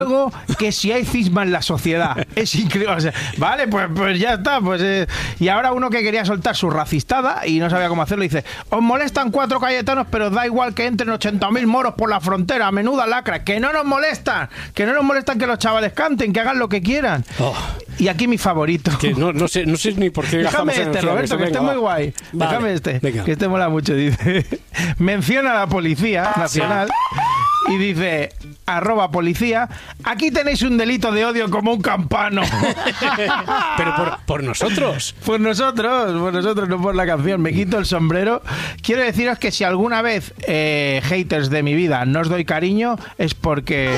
Luego, que si hay cisma en la sociedad. Es increíble. O sea, vale, pues ya está. Y ahora uno que quería soltar su racistada y no sabía cómo hacerlo, dice: os molestan 4 cayetanos, pero os da igual que entren 80.000 moros por la frontera. Menuda lacra. Que no nos molestan. Que no nos molestan que los chavales canten, que hagan lo que quieran. Y aquí mi favorito. Que no sé ni por qué. Déjame Roberto, que esté muy guay. Vale, déjame que este mola mucho. Dice: menciona a la Policía Nacional y dice: @policía, aquí tenéis un delito de odio como un campano. Pero por nosotros. Por nosotros, no por la canción. Me quito el sombrero. Quiero deciros que si alguna vez, haters de mi vida, no os doy cariño, es porque...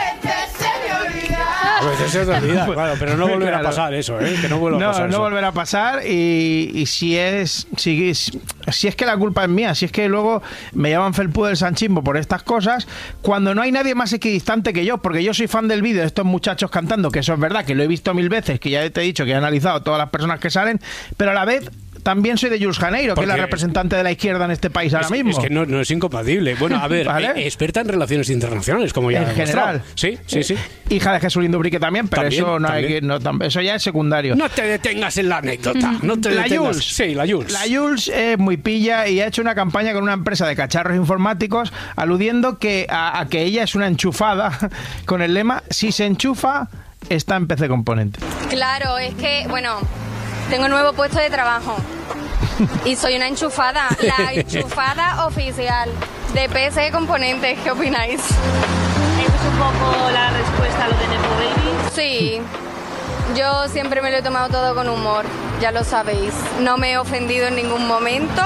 A veces se te olvida, claro, pero no volverá a pasar eso, que no vuelva a pasar. No volverá a pasar y si es que la culpa es mía, si es que luego me llaman felpudo del Sanchimbo por estas cosas, cuando no hay nadie más equidistante que yo, porque yo soy fan del vídeo de estos muchachos cantando, que eso es verdad, que lo he visto 1000 veces, que ya te he dicho que he analizado todas las personas que salen, pero a la vez... También soy de Jules Janeiro, que es la representante de la izquierda en este país ahora mismo. Es que no es incompatible. Bueno, a ver, ¿vale? Experta en relaciones internacionales, como ya en general. Sí. Hija de Jesús Lindubrique también, pero también, eso no hay que, eso ya es secundario. No te detengas en la anécdota. No te detengas. Jules. Sí, la Jules. La Jules es muy pilla y ha hecho una campaña con una empresa de cacharros informáticos aludiendo a que ella es una enchufada con el lema: si se enchufa, está en PC Componente. Claro, es que, bueno, tengo un nuevo puesto de trabajo. Y soy una enchufada, la enchufada oficial de PC Componentes. ¿Qué opináis? ¿Es un poco la respuesta a lo de Nepo Baby? Sí, yo siempre me lo he tomado todo con humor, ya lo sabéis. No me he ofendido en ningún momento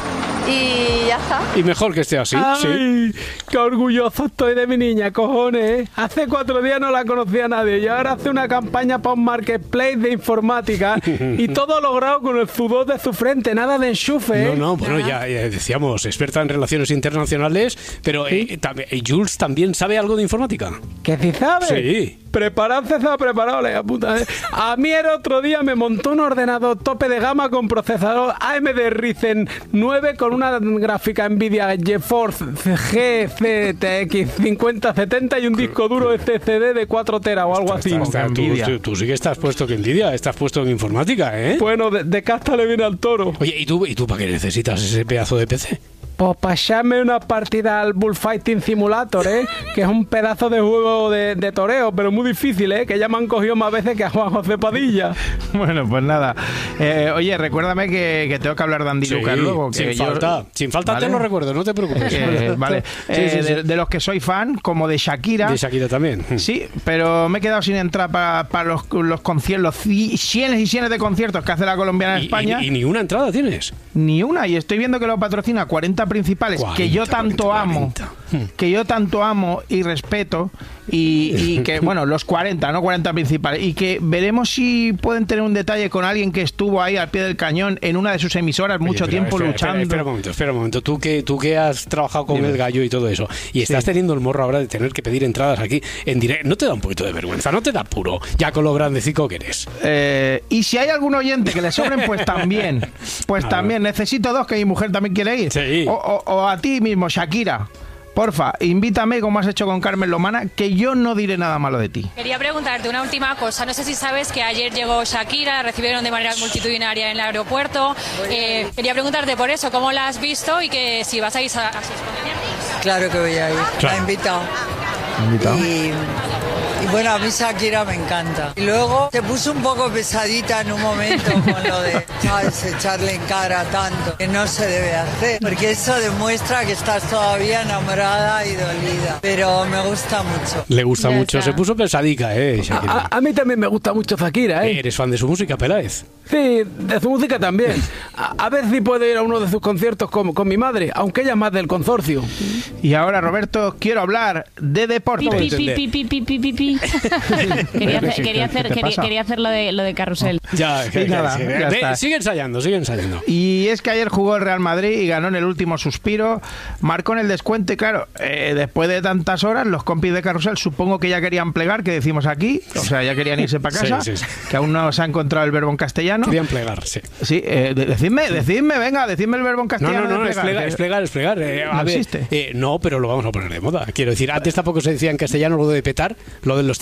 y ya está. Y mejor que esté así. Ay, qué orgulloso estoy de mi niña, cojones. Hace 4 días no la conocía nadie y ahora hace una campaña para un marketplace de informática y todo logrado con el sudor de su frente, nada de enchufe. No, bueno, ya decíamos, experta en relaciones internacionales, pero Jules también sabe algo de informática. ¿Que sí sabe? Sí. Prepararse se ha preparado, la puta. A mí el otro día me montó un ordenador tope de gama con procesador AMD Ryzen 9 con una gráfica Nvidia GeForce GTX 5070 y un disco duro SSD de 4 teras o algo así. Tú sí que estás puesto que Nvidia, estás puesto en informática, ¿eh? Bueno, de casta le viene al toro. Oye, ¿y tú para qué necesitas ese pedazo de PC? Pues para echarme una partida al Bullfighting Simulator, que es un pedazo de juego de toreo, pero muy difícil, que ya me han cogido más veces que a Juan José Padilla. Bueno, pues nada. Oye, recuérdame que tengo que hablar de Andy Lucas luego. Que sin falta, ¿vale? Te lo recuerdo, no te preocupes. Vale. De los que soy fan, como de Shakira. De Shakira también. Sí, pero me he quedado sin entrar para los conciertos, los cientos y cientos de conciertos que hace la colombiana en España. ¿Y ni una entrada tienes? Ni una, y estoy viendo que lo patrocina 40 principales, 40, que yo tanto amo, que yo tanto amo y respeto, y que, bueno, los 40, no 40 principales, y que veremos si pueden tener un detalle con alguien que estuvo ahí al pie del cañón en una de sus emisoras mucho tiempo luchando. Espera un momento, tú que has trabajado con el gallo y todo eso, y estás teniendo el morro ahora de tener que pedir entradas aquí en directo, ¿no te da un poquito de vergüenza? ¿No te da puro? Ya con lo grandecico que eres. Y si hay algún oyente que le sobren, pues también. Pues también, necesito 2, que mi mujer también quiere ir. Sí. O a ti mismo, Shakira. Porfa, invítame como has hecho con Carmen Lomana, que yo no diré nada malo de ti. Quería preguntarte una última cosa. No sé si sabes que ayer llegó Shakira, la recibieron de manera multitudinaria en el aeropuerto. Quería preguntarte por eso, ¿cómo la has visto y que si vas a ir a sus conciertos? Claro que voy a ir. Claro. La he invitado. Y bueno, a mí Shakira me encanta. Y luego se puso un poco pesadita en un momento con lo de, ¿sabes?, echarle en cara tanto, que no se debe hacer, porque eso demuestra que estás todavía enamorada y dolida. Pero me gusta mucho. Le gusta ya mucho. Está. Se puso pesadica, Shakira. A mí también me gusta mucho Shakira, ¿Eres fan de su música, Peláez? Sí, de su música también. A ver si puedo ir a uno de sus conciertos con mi madre, aunque ella es más del consorcio. Y ahora, Roberto, quiero hablar de deporte. Quería hacer lo de carrusel. Ya está. Sigue ensayando. Y es que ayer jugó el Real Madrid y ganó en el último suspiro, marcó en el descuento y claro, después de tantas horas, los compis de carrusel supongo que ya querían plegar, que decimos aquí, o sea, ya querían irse para casa, sí. Que aún no se ha encontrado el verbo en castellano. Querían plegar, sí. Sí, decidme, venga, decidme el verbo en castellano. No, es plegar. ¿No existe? No, pero lo vamos a poner de moda. Quiero decir, antes tampoco se decía en castellano lo de petar, lo